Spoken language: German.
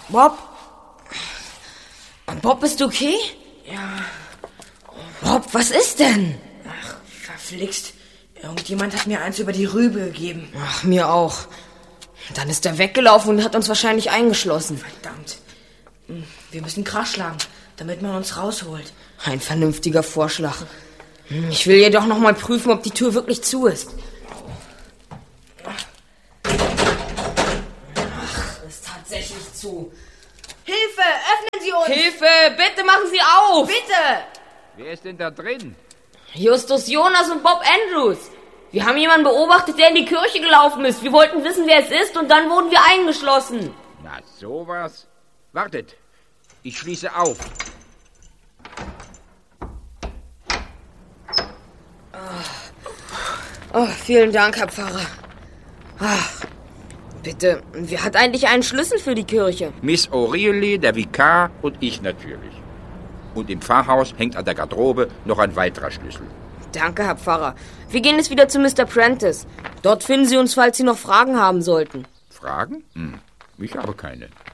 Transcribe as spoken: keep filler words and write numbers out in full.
Bob? Bob, bist du okay? Ja. Bob, was ist denn? Ach, verflixt. Irgendjemand hat mir eins über die Rübe gegeben. Ach, mir auch. Dann ist er weggelaufen und hat uns wahrscheinlich eingeschlossen. Verdammt. Wir müssen Krach schlagen, damit man uns rausholt. Ein vernünftiger Vorschlag. Ich will jedoch noch mal prüfen, ob die Tür wirklich zu ist. Ach, ist tatsächlich zu. Hilfe, öffnen Sie uns! Hilfe, bitte machen Sie auf! Bitte! Wer ist denn da drin? Justus Jonas und Bob Andrews. Wir haben jemanden beobachtet, der in die Kirche gelaufen ist. Wir wollten wissen, wer es ist, und dann wurden wir eingeschlossen. Na, sowas. Wartet, ich schließe auf. Oh, vielen Dank, Herr Pfarrer. Ach, bitte, wer hat eigentlich einen Schlüssel für die Kirche? Miss O'Reilly, der Vikar und ich natürlich. Und im Pfarrhaus hängt an der Garderobe noch ein weiterer Schlüssel. Danke, Herr Pfarrer. Wir gehen jetzt wieder zu Mister Prentice. Dort finden Sie uns, falls Sie noch Fragen haben sollten. Fragen? Hm, ich habe keine.